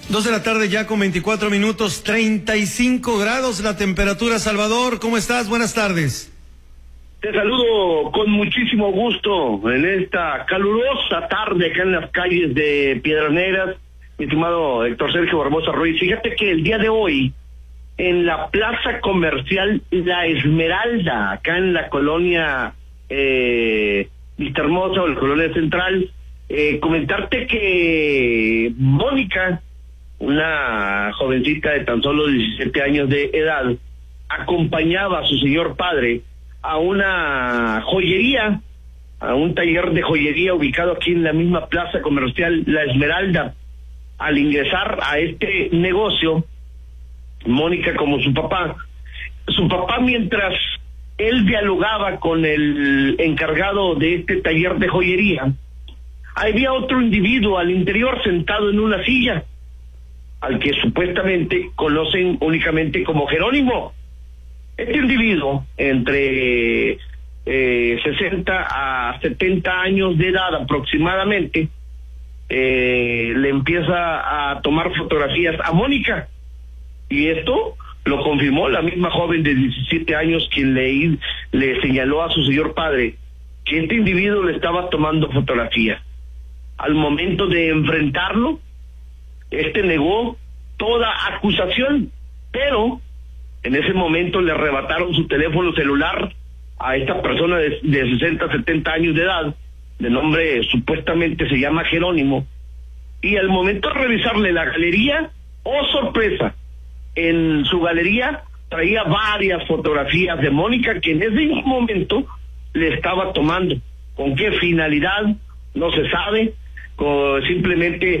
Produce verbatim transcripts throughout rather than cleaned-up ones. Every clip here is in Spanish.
Dos de la tarde ya con veinticuatro minutos, treinta y cinco grados la temperatura. Salvador, ¿cómo estás? Buenas tardes. Te saludo con muchísimo gusto en esta calurosa tarde acá en las calles de Piedras Negras, mi estimado Héctor Sergio Barbosa Ruiz. Fíjate que el día de hoy, en la plaza comercial La Esmeralda, acá en la colonia eh, Vista Hermosa o la colonia central, eh, comentarte que Mónica, una jovencita de tan solo diecisiete años de edad, acompañaba a su señor padre a una joyería, a un taller de joyería ubicado aquí en la misma plaza comercial La Esmeralda. Al ingresar a este negocio, Mónica como su papá, su papá mientras él dialogaba con el encargado de este taller de joyería, había otro individuo al interior sentado en una silla, al que supuestamente conocen únicamente como Jerónimo. Este individuo, entre eh, sesenta a setenta años de edad aproximadamente, eh, le empieza a tomar fotografías a Mónica, y esto lo confirmó la misma joven de diecisiete años, quien le, le señaló a su señor padre que este individuo le estaba tomando fotografías. Al momento de enfrentarlo, este negó toda acusación, pero en ese momento le arrebataron su teléfono celular a esta persona de, de sesenta, setenta años de edad, de nombre supuestamente se llama Jerónimo, y al momento de revisarle la galería, ¡oh sorpresa!, en su galería traía varias fotografías de Mónica que en ese momento le estaba tomando. ¿Con qué finalidad? No se sabe. Con, simplemente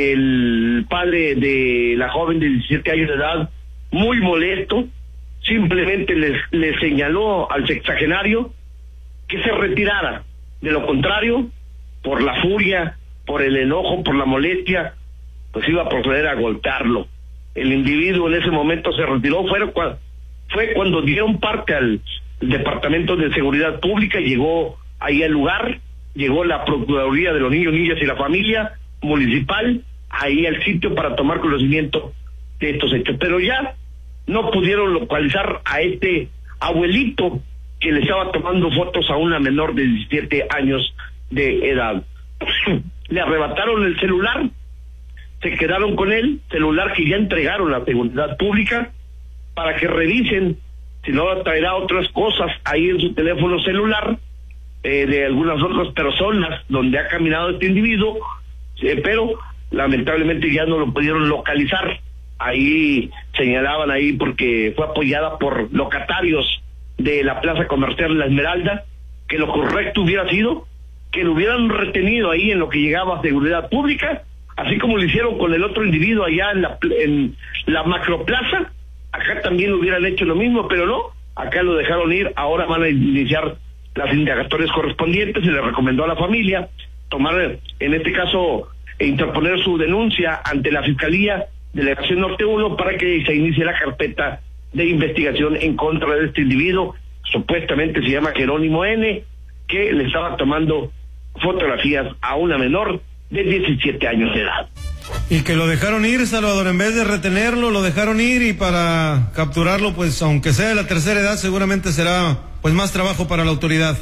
el padre de la joven de diecisiete años de edad, muy molesto, simplemente le, le señaló al sexagenario que se retirara. De lo contrario, por la furia, por el enojo, por la molestia, pues iba a proceder a golpearlo. El individuo en ese momento se retiró. Fue, fue cuando dieron parte al Departamento de Seguridad Pública, llegó ahí al lugar, llegó la Procuraduría de los Niños, Niñas y la Familia Municipal ahí al sitio para tomar conocimiento de estos hechos. Pero ya no pudieron localizar a este abuelito que le estaba tomando fotos a una menor de diecisiete años de edad. Le arrebataron el celular, se quedaron con él, celular que ya entregaron a la Seguridad Pública para que revisen, si no traerá otras cosas ahí en su teléfono celular, eh, de algunas otras personas donde ha caminado este individuo, eh, pero lamentablemente ya no lo pudieron localizar. Ahí señalaban ahí porque fue apoyada por locatarios de la plaza comercial La Esmeralda, que lo correcto hubiera sido que lo hubieran retenido ahí en lo que llegaba a Seguridad Pública, así como lo hicieron con el otro individuo allá en la, en la macroplaza. Acá también hubieran hecho lo mismo, pero no, acá lo dejaron ir. Ahora van a iniciar las indagatorias correspondientes. Se le recomendó a la familia tomar, en este caso, e interponer su denuncia ante la Fiscalía Delegación Norte uno para que se inicie la carpeta de investigación en contra de este individuo, supuestamente se llama Jerónimo N., que le estaba tomando fotografías a una menor de diecisiete años de edad. Y que lo dejaron ir, Salvador, en vez de retenerlo, lo dejaron ir, y para capturarlo, pues aunque sea de la tercera edad, seguramente será pues más trabajo para la autoridad.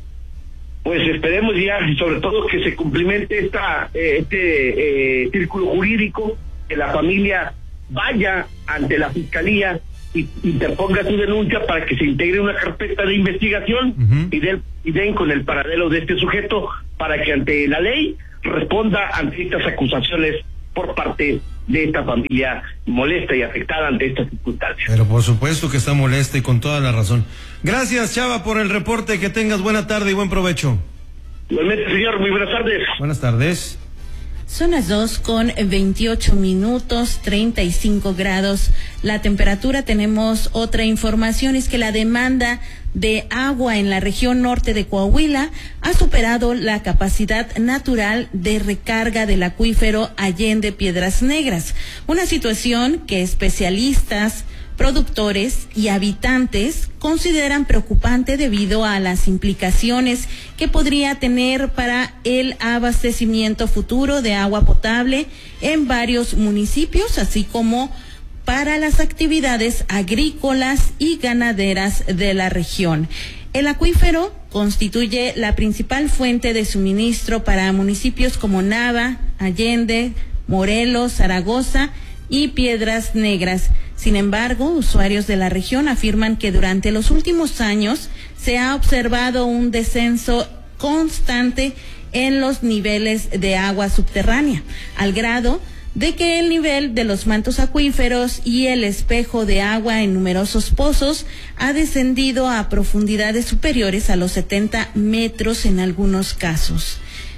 Pues esperemos ya, y sobre todo que se cumplimente esta eh, este eh, círculo jurídico, que la familia vaya ante la Fiscalía y interponga su denuncia para que se integre una carpeta de investigación, uh-huh. y, den, y den con el paradero de este sujeto para que ante la ley responda ante estas acusaciones por parte de esta familia molesta y afectada ante estas circunstancias. Pero por supuesto que está molesta y con toda la razón. Gracias, Chava, por el reporte. Que tengas buena tarde y buen provecho. Igualmente, señor, muy buenas tardes. Buenas tardes. Son las dos con veintiocho minutos, treinta y cinco grados la temperatura. Tenemos otra información, es que la demanda de agua en la región norte de Coahuila ha superado la capacidad natural de recarga del acuífero Allende Piedras Negras, una situación que especialistas productores y habitantes consideran preocupante debido a las implicaciones que podría tener para el abastecimiento futuro de agua potable en varios municipios, así como para las actividades agrícolas y ganaderas de la región. El acuífero constituye la principal fuente de suministro para municipios como Nava, Allende, Morelos, Zaragoza y Piedras Negras. Sin embargo, usuarios de la región afirman que durante los últimos años se ha observado un descenso constante en los niveles de agua subterránea, al grado de que el nivel de los mantos acuíferos y el espejo de agua en numerosos pozos ha descendido a profundidades superiores a los setenta metros en algunos casos.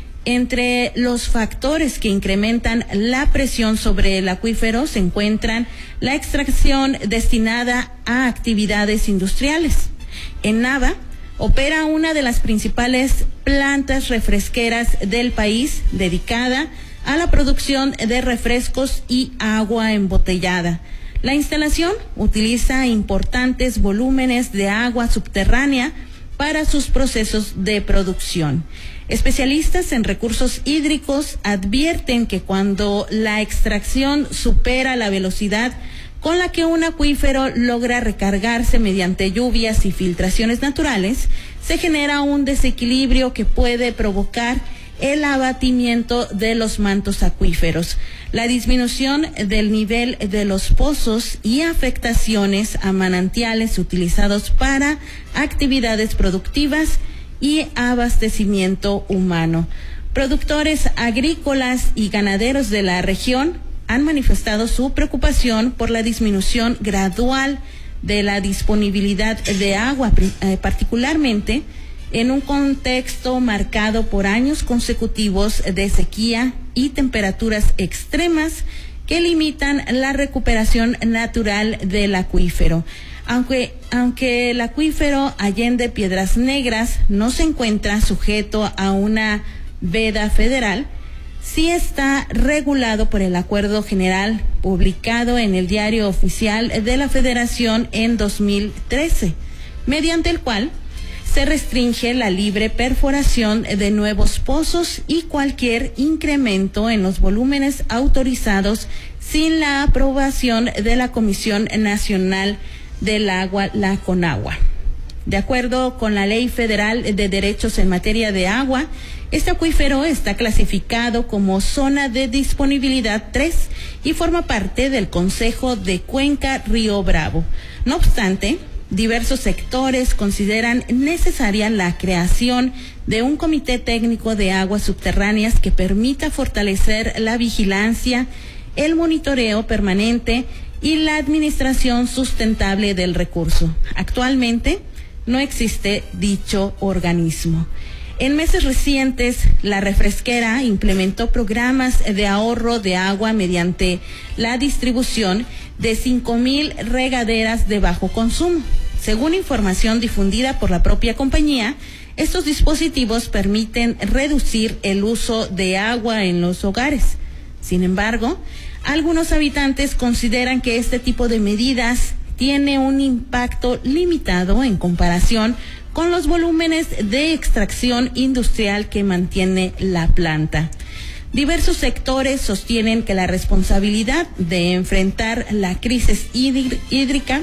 Entre los factores que incrementan la presión sobre el acuífero se encuentran la extracción destinada a actividades industriales. En Nava opera una de las principales plantas refresqueras del país dedicada a la producción de refrescos y agua embotellada. La instalación utiliza importantes volúmenes de agua subterránea para sus procesos de producción. Especialistas en recursos hídricos advierten que cuando la extracción supera la velocidad con la que un acuífero logra recargarse mediante lluvias y filtraciones naturales, se genera un desequilibrio que puede provocar el abatimiento de los mantos acuíferos, la disminución del nivel de los pozos y afectaciones a manantiales utilizados para actividades productivas y abastecimiento humano. Productores agrícolas y ganaderos de la región han manifestado su preocupación por la disminución gradual de la disponibilidad de agua, eh, particularmente en un contexto marcado por años consecutivos de sequía y temperaturas extremas que limitan la recuperación natural del acuífero. Aunque, aunque el acuífero Allende Piedras Negras no se encuentra sujeto a una veda federal, sí está regulado por el Acuerdo General publicado en el Diario Oficial de la Federación en dos mil trece, mediante el cual se restringe la libre perforación de nuevos pozos y cualquier incremento en los volúmenes autorizados sin la aprobación de la Comisión Nacional del Agua, la CONAGUA. De acuerdo con la Ley Federal de Derechos en materia de agua, este acuífero está clasificado como zona de disponibilidad tres y forma parte del Consejo de Cuenca Río Bravo. No obstante, diversos sectores consideran necesaria la creación de un comité técnico de aguas subterráneas que permita fortalecer la vigilancia, el monitoreo permanente y la administración sustentable del recurso. Actualmente no existe dicho organismo. En meses recientes, la refresquera implementó programas de ahorro de agua mediante la distribución de cinco mil regaderas de bajo consumo. Según información difundida por la propia compañía, estos dispositivos permiten reducir el uso de agua en los hogares. Sin embargo, algunos habitantes consideran que este tipo de medidas tiene un impacto limitado en comparación con los volúmenes de extracción industrial que mantiene la planta. Diversos sectores sostienen que la responsabilidad de enfrentar la crisis hídrica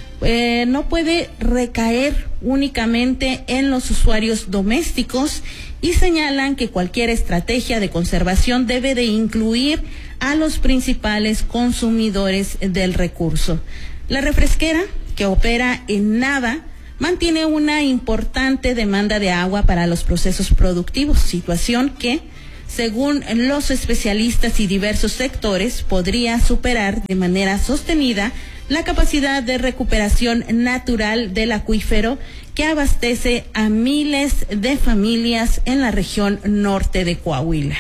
eh, no puede recaer únicamente en los usuarios domésticos y señalan que cualquier estrategia de conservación debe de incluir a los principales consumidores del recurso. La refresquera, que opera en Nava, mantiene una importante demanda de agua para los procesos productivos, situación que, según los especialistas y diversos sectores, podría superar de manera sostenida la capacidad de recuperación natural del acuífero que abastece a miles de familias en la región norte de Coahuila.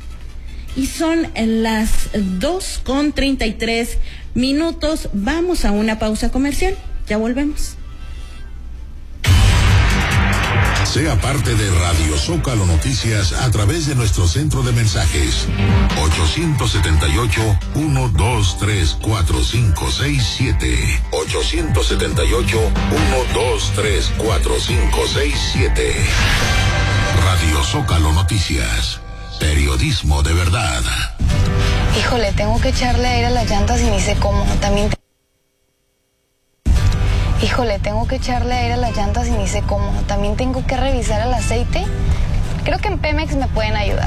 Y son las dos con treinta y tres minutos. Vamos a una pausa comercial. Ya volvemos. Sea parte de Radio Zócalo Noticias a través de nuestro centro de mensajes ocho siete ocho, uno dos tres, cuatro cinco seis siete ocho siete ocho, uno dos tres, cuatro cinco seis siete. Radio Zócalo Noticias, periodismo de verdad. Híjole, tengo que echarle aire a las llantas y ni sé cómo. También te... Híjole, tengo que echarle aire a las llantas y ni sé cómo. También tengo que revisar el aceite. Creo que en Pemex me pueden ayudar.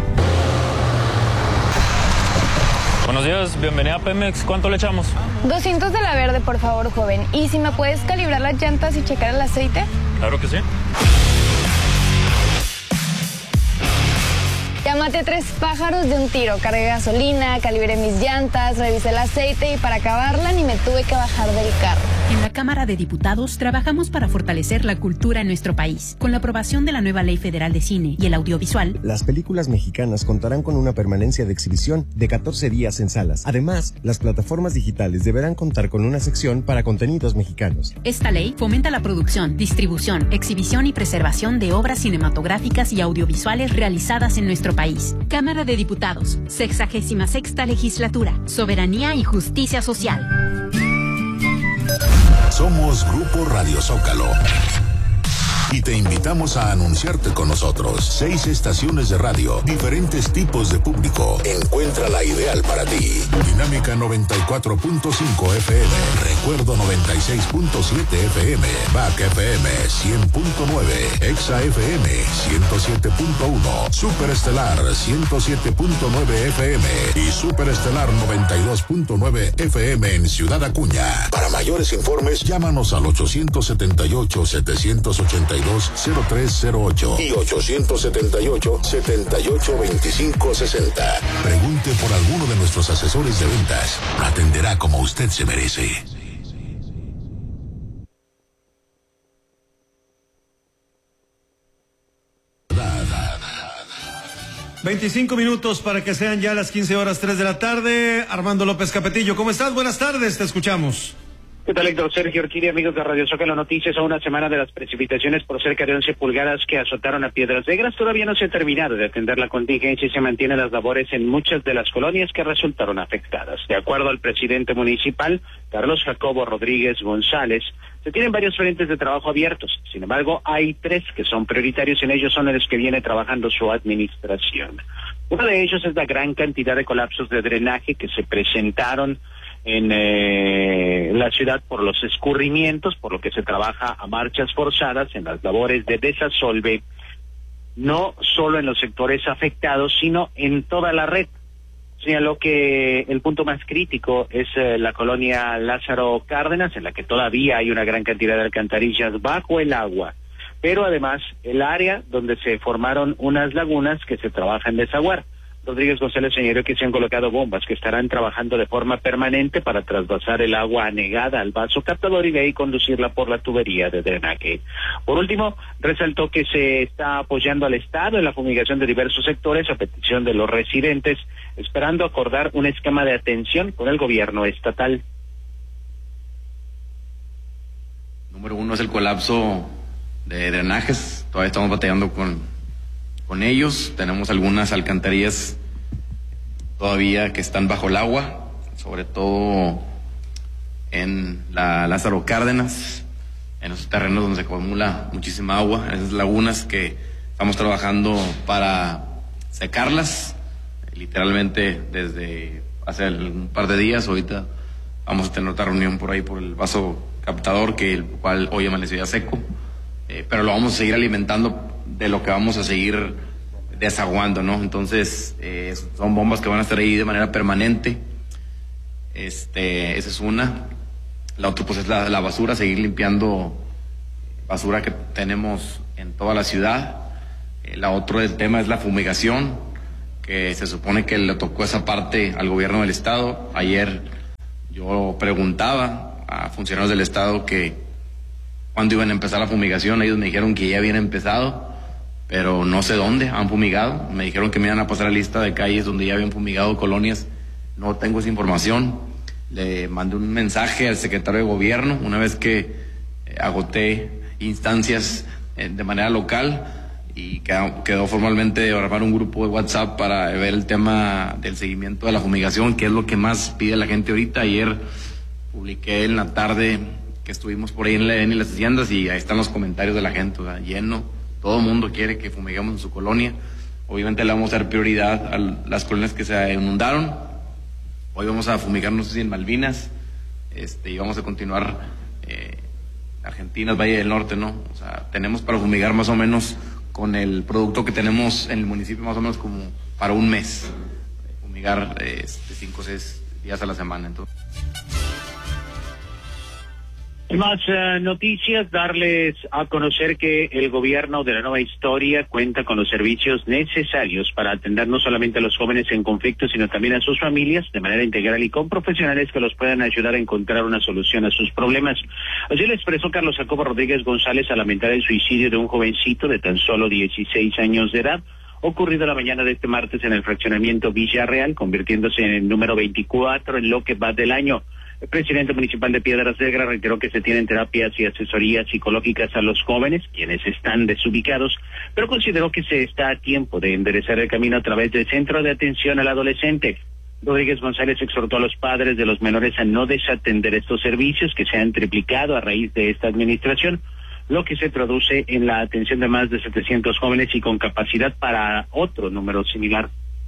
Buenos días, bienvenida a Pemex. ¿Cuánto le echamos? doscientos de la verde, por favor, joven. ¿Y si me puedes calibrar las llantas y checar el aceite? Claro que sí. Ya maté tres pájaros de un tiro. Cargué gasolina, calibré mis llantas, revisé el aceite y para acabarla ni me tuve que bajar del carro. En la Cámara de Diputados trabajamos para fortalecer la cultura en nuestro país. Con la aprobación de la nueva Ley Federal de Cine y el Audiovisual, las películas mexicanas contarán con una permanencia de exhibición de catorce días en salas. Además, las plataformas digitales deberán contar con una sección para contenidos mexicanos. Esta ley fomenta la producción, distribución, exhibición y preservación de obras cinematográficas y audiovisuales realizadas en nuestro país. Cámara de Diputados, sexagésima sexta legislatura, soberanía y justicia social. Somos Grupo Radio Zócalo y te invitamos a anunciarte con nosotros. Seis estaciones de radio, diferentes tipos de público. Encuentra la ideal para ti. Dinámica noventa y cuatro punto cinco F M, Recuerdo noventa y seis punto siete F M, Back F M cien punto nueve, Exa F M ciento siete punto uno, Superestelar ciento siete punto nueve F M y Superestelar noventa y dos punto nueve F M en Ciudad Acuña. Para mayores informes, llámanos al ocho siete ocho, siete ocho dos, cero tres cero ocho y ocho siete ocho, siete ocho dos cinco seis cero. Pregunte por alguno de nuestros asesores de ventas. Lo atenderá como usted se merece. veinticinco minutos para que sean ya las quince horas tres de la tarde. Armando López Capetillo, ¿cómo estás? Buenas tardes, te escuchamos. ¿Qué tal, Héctor? Sergio Orquídea, amigos de Radio Zócalo Noticias, a una semana de las precipitaciones por cerca de once pulgadas que azotaron a Piedras Negras. Todavía no se ha terminado de atender la contingencia y se mantienen las labores en muchas de las colonias que resultaron afectadas. De acuerdo al presidente municipal, Carlos Jacobo Rodríguez González, se tienen varios frentes de trabajo abiertos. Sin embargo, hay tres que son prioritarios, en ellos son los que viene trabajando su administración. Uno de ellos es la gran cantidad de colapsos de drenaje que se presentaron en eh, la ciudad por los escurrimientos, por lo que se trabaja a marchas forzadas en las labores de desasolve, no solo en los sectores afectados, sino en toda la red. Señaló que el punto más crítico es eh, la colonia Lázaro Cárdenas, en la que todavía hay una gran cantidad de alcantarillas bajo el agua, pero además el área donde se formaron unas lagunas que se trabaja en desaguar. Rodríguez González señaló que se han colocado bombas que estarán trabajando de forma permanente para trasvasar el agua anegada al vaso captador y de ahí conducirla por la tubería de drenaje. Por último, resaltó que se está apoyando al Estado en la fumigación de diversos sectores a petición de los residentes, esperando acordar un esquema de atención con el gobierno estatal. Número uno es el colapso de drenajes. Todavía estamos batallando con con ellos. Tenemos algunas alcantarillas todavía que están bajo el agua, sobre todo en la Lázaro Cárdenas, en esos terrenos donde se acumula muchísima agua, en esas lagunas que estamos trabajando para secarlas, literalmente desde hace un par de días. Ahorita vamos a tener otra reunión por ahí por el vaso captador, que el cual hoy amaneció ya seco, eh, pero lo vamos a seguir alimentando de lo que vamos a seguir desaguando, ¿no? Entonces, eh, son bombas que van a estar ahí de manera permanente. Este, esa es una. La otra, pues, es la, la basura, seguir limpiando basura que tenemos en toda la ciudad. Eh, la otra del tema es la fumigación, que se supone que le tocó esa parte al gobierno del estado. Ayer yo preguntaba a funcionarios del estado que cuándo iban a empezar la fumigación. Ellos me dijeron que ya habían empezado, pero no sé dónde han fumigado. Me dijeron que me iban a pasar la lista de calles donde ya habían fumigado colonias. No tengo esa información. Le mandé un mensaje al secretario de gobierno una vez que agoté instancias eh, de manera local, y quedó, quedó formalmente armar un grupo de WhatsApp para ver el tema del seguimiento de la fumigación, que es lo que más pide la gente ahorita. Ayer publiqué en la tarde que estuvimos por ahí en la E N y las haciendas, y ahí están los comentarios de la gente, o sea, lleno, todo el mundo quiere que fumigamos en su colonia. Obviamente le vamos a dar prioridad a las colonias que se inundaron. Hoy vamos a fumigar, no sé si en Malvinas, este, y vamos a continuar eh, Argentinas, Valle del Norte, ¿no? O sea, tenemos para fumigar más o menos con el producto que tenemos en el municipio, más o menos como para un mes, fumigar este, cinco o seis días a la semana. Entonces. Más uh, noticias, darles a conocer que el gobierno de la nueva historia cuenta con los servicios necesarios para atender no solamente a los jóvenes en conflicto, sino también a sus familias de manera integral y con profesionales que los puedan ayudar a encontrar una solución a sus problemas. Así lo expresó Carlos Jacobo Rodríguez González al lamentar el suicidio de un jovencito de tan solo dieciséis años de edad, ocurrido la mañana de este martes en el fraccionamiento Villarreal, convirtiéndose en el número veinticuatro en lo que va del año. El presidente municipal de Piedras Negras reiteró que se tienen terapias y asesorías psicológicas a los jóvenes, quienes están desubicados, pero consideró que se está a tiempo de enderezar el camino a través del Centro de Atención al Adolescente. Rodríguez González exhortó a los padres de los menores a no desatender estos servicios que se han triplicado a raíz de esta administración, lo que se traduce en la atención de más de setecientos jóvenes y con capacidad para otro número similar.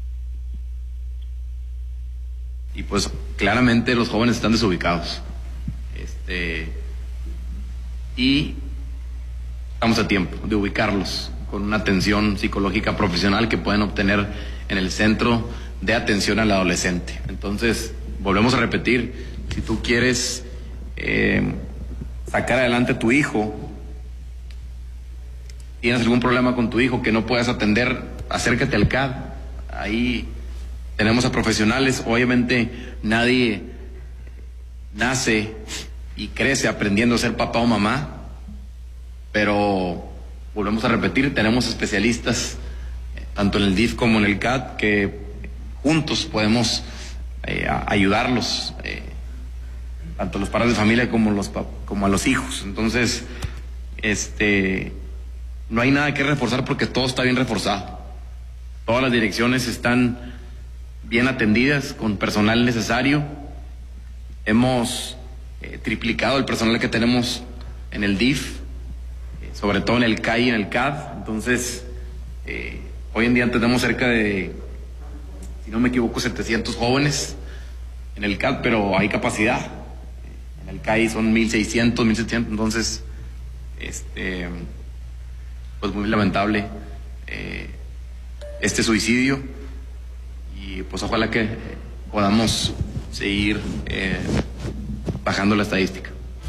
Y pues claramente los jóvenes están desubicados. Este, y estamos a tiempo de ubicarlos con una atención psicológica profesional que pueden obtener en el Centro de Atención al Adolescente. Entonces, volvemos a repetir, si tú quieres eh, sacar adelante a tu hijo, tienes algún problema con tu hijo que no puedas atender, acércate al C A D. Ahí tenemos a profesionales. Obviamente nadie nace y crece aprendiendo a ser papá o mamá, pero volvemos a repetir, tenemos especialistas eh, tanto en el D I F como en el C A D que juntos podemos eh, a, ayudarlos, eh, tanto los padres de familia como los como a los hijos. Entonces, este, no hay nada que reforzar porque todo está bien reforzado. Todas las direcciones están bien atendidas, con personal necesario. Hemos eh, triplicado el personal que tenemos en el D I F, eh, sobre todo en el C A I y en el C A D. Entonces, eh, hoy en día tenemos cerca de, si no me equivoco, setecientos jóvenes en el C A D, pero hay capacidad. En el C A I son mil seiscientos, mil setecientos, entonces, este, pues muy lamentable eh, este suicidio. Y pues ojalá que podamos seguir eh, bajando la estadística.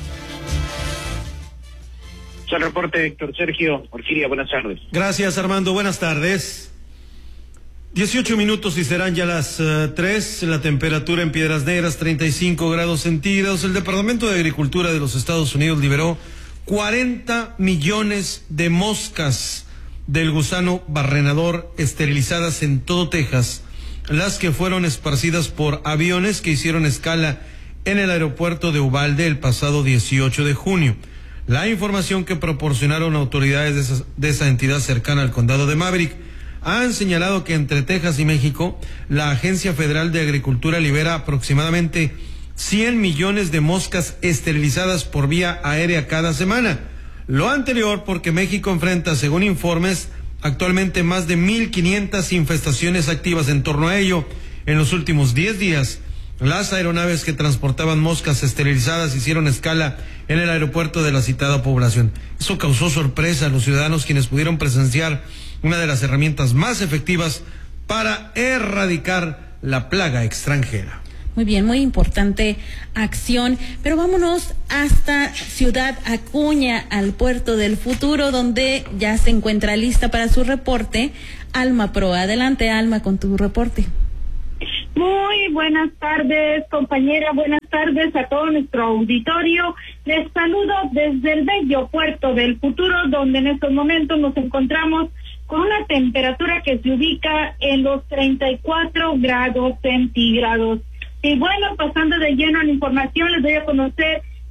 El reporte, Héctor Sergio Orquídea, buenas tardes. Gracias, Armando, buenas tardes. dieciocho minutos y serán ya las uh, tres. La temperatura en Piedras Negras, treinta y cinco grados centígrados. El Departamento de Agricultura de los Estados Unidos liberó cuarenta millones de moscas del gusano barrenador esterilizadas en todo Texas, las que fueron esparcidas por aviones que hicieron escala en el aeropuerto de Uvalde el pasado dieciocho de junio. La información que proporcionaron autoridades de esa, de esa entidad cercana al condado de Maverick han señalado que entre Texas y México, la Agencia Federal de Agricultura libera aproximadamente cien millones de moscas esterilizadas por vía aérea cada semana. Lo anterior porque México enfrenta, según informes, actualmente más de mil quinientas infestaciones activas. En torno a ello, en los últimos diez días, las aeronaves que transportaban moscas esterilizadas hicieron escala en el aeropuerto de la citada población. Eso causó sorpresa a los ciudadanos, quienes pudieron presenciar una de las herramientas más efectivas para erradicar la plaga extranjera. Muy bien, muy importante acción, pero vámonos hasta Ciudad Acuña, al puerto del futuro, donde ya se encuentra lista para su reporte Alma Pro. Adelante, Alma, con tu reporte. Muy buenas tardes, compañera, buenas tardes a todo nuestro auditorio. Les saludo desde el bello puerto del futuro, donde en estos momentos nos encontramos con una temperatura que se ubica en los treinta y cuatro grados centígrados. Y bueno, pasando de lleno a la información, les doy a conocer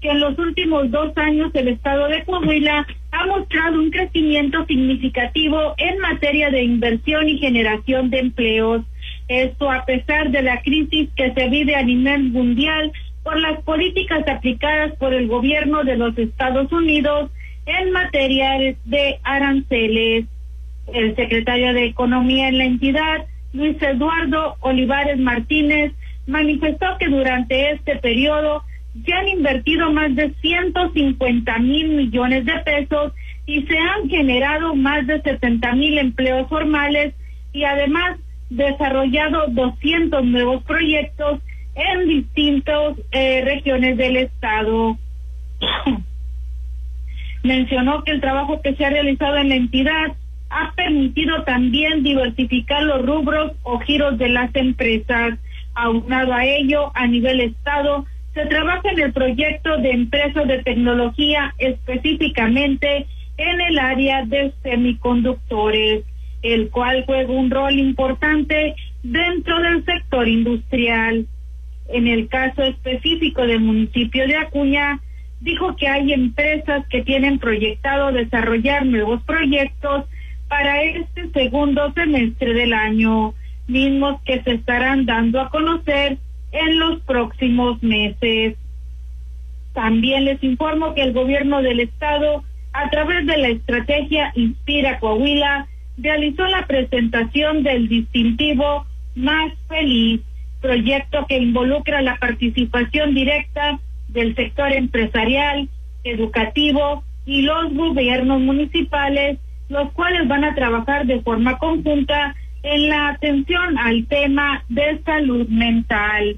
que en los últimos dos años el estado de Coahuila ha mostrado un crecimiento significativo en materia de inversión y generación de empleos. Esto a pesar de la crisis que se vive a nivel mundial por las políticas aplicadas por el gobierno de los Estados Unidos en materia de aranceles. El secretario de Economía en la entidad, Luis Eduardo Olivares Martínez, manifestó que durante este periodo se han invertido más de ciento cincuenta mil millones de pesos y se han generado más de setenta mil empleos formales y además desarrollado doscientos nuevos proyectos en distintas eh, regiones del estado. Mencionó que el trabajo que se ha realizado en la entidad ha permitido también diversificar los rubros o giros de las empresas. Aunado a ello, a nivel estado, se trabaja en el proyecto de empresas de tecnología, específicamente en el área de semiconductores, el cual juega un rol importante dentro del sector industrial. En el caso específico del municipio de Acuña, dijo que hay empresas que tienen proyectado desarrollar nuevos proyectos para este segundo semestre del año, mismos que se estarán dando a conocer en los próximos meses. También les informo que el gobierno del estado, a través de la estrategia Inspira Coahuila, realizó la presentación del distintivo Más Feliz, proyecto que involucra la participación directa del sector empresarial, educativo y los gobiernos municipales, los cuales van a trabajar de forma conjunta en la atención al tema de salud mental.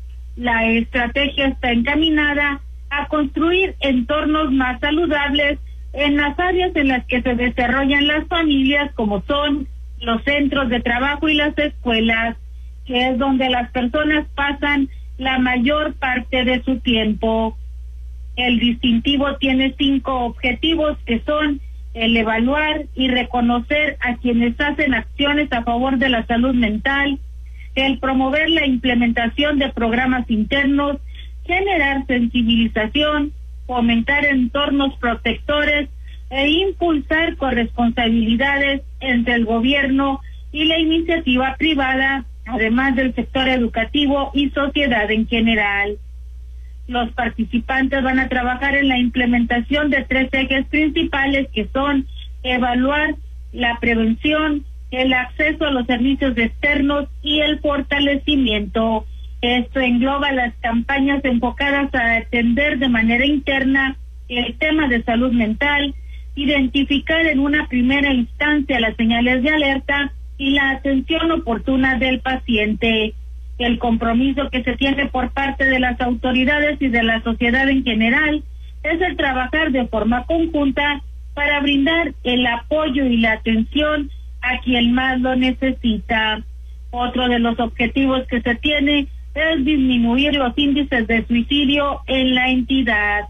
La estrategia está encaminada a construir entornos más saludables en las áreas en las que se desarrollan las familias, como son los centros de trabajo y las escuelas, que es donde las personas pasan la mayor parte de su tiempo. El distintivo tiene cinco objetivos, que son el evaluar y reconocer a quienes hacen acciones a favor de la salud mental, el promover la implementación de programas internos, generar sensibilización, fomentar entornos protectores e impulsar corresponsabilidades entre el gobierno y la iniciativa privada, además del sector educativo y sociedad en general. Los participantes van a trabajar en la implementación de tres ejes principales, que son evaluar la prevención, el acceso a los servicios externos y el fortalecimiento. Esto engloba las campañas enfocadas a atender de manera interna el tema de salud mental, identificar en una primera instancia las señales de alerta y la atención oportuna del paciente. El compromiso que se tiene por parte de las autoridades y de la sociedad en general es el trabajar de forma conjunta para brindar el apoyo y la atención a quien más lo necesita. Otro de los objetivos que se tiene es disminuir los índices de suicidio en la entidad.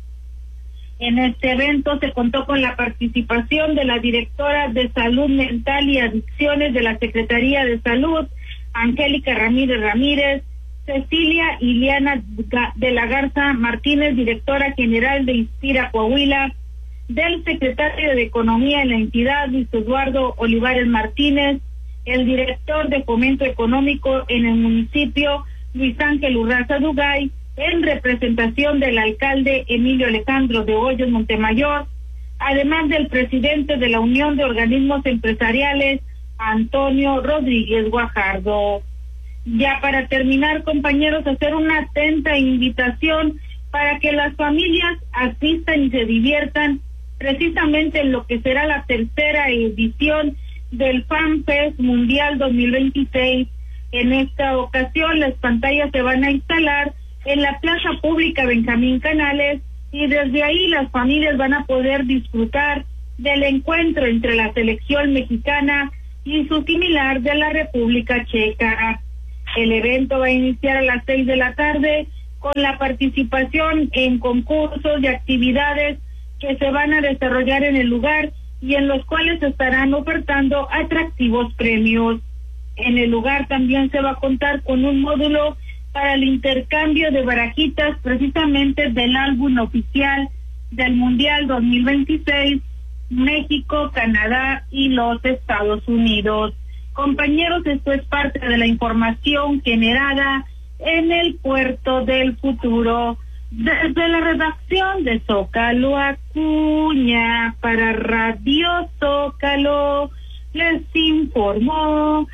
En este evento se contó con la participación de la directora de Salud Mental y Adicciones de la Secretaría de Salud, Angélica Ramírez Ramírez, Cecilia Iliana de la Garza Martínez, directora general de Inspira Coahuila, del secretario de Economía en la entidad, Luis Eduardo Olivares Martínez, el director de Fomento Económico en el municipio, Luis Ángel Urraza Dugay, en representación del alcalde Emilio Alejandro de Hoyos Montemayor, además del presidente de la Unión de Organismos Empresariales, Antonio Rodríguez Guajardo. Ya para terminar, compañeros, hacer una atenta invitación para que las familias asistan y se diviertan precisamente en lo que será la tercera edición del FanFest Mundial dos mil veintiséis. En esta ocasión las pantallas se van a instalar en la plaza pública Benjamín Canales y desde ahí las familias van a poder disfrutar del encuentro entre la selección mexicana y su similar de la República Checa. El evento va a iniciar a las seis de la tarde con la participación en concursos y actividades que se van a desarrollar en el lugar y en los cuales se estarán ofertando atractivos premios. En el lugar también se va a contar con un módulo para el intercambio de barajitas precisamente del álbum oficial del Mundial dos mil veintiséis, México, Canadá y los Estados Unidos. Compañeros, esto es parte de la información generada en el Puerto del Futuro. Desde la redacción de Zócalo Acuña para Radio Zócalo, les informó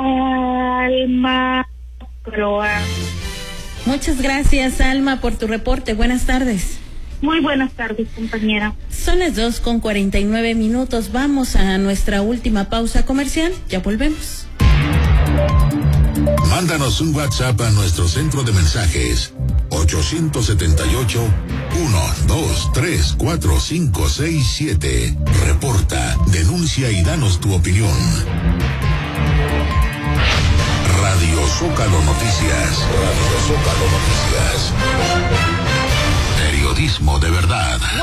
Alma Croa. Muchas gracias, Alma, por tu reporte. Buenas tardes. Muy buenas tardes, compañera. Son las dos con cuarenta y nueve minutos. Vamos a nuestra última pausa comercial. Ya volvemos. Mándanos un WhatsApp a nuestro centro de mensajes ocho siete ocho, uno dos tres cuatro cinco seis siete. Reporta, denuncia y danos tu opinión. Radio Zócalo Noticias. Radio Zócalo Noticias. Periodismo de verdad.